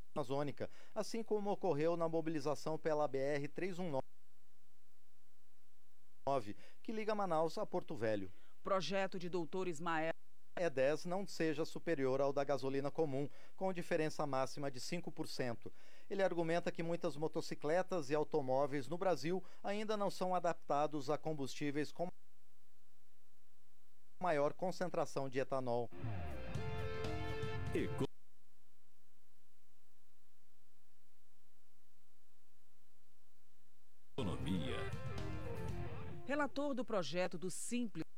Amazônica, assim como ocorreu na mobilização pela BR-319, que liga Manaus a Porto Velho. Projeto de Doutor Ismael E10 não seja superior ao da gasolina comum, com diferença máxima de 5%. Ele argumenta que muitas motocicletas e automóveis no Brasil ainda não são adaptados a combustíveis com maior concentração de etanol. Economia. Relator do projeto do Simples